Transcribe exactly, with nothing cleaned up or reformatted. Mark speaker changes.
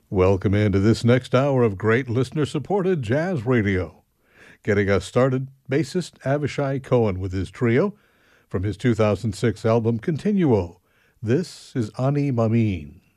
Speaker 1: Welcome into this next hour of great listener-supported jazz radio. Getting us started, bassist Avishai Cohen with his trio from his two thousand six album Continuo. This is Ani Mamin.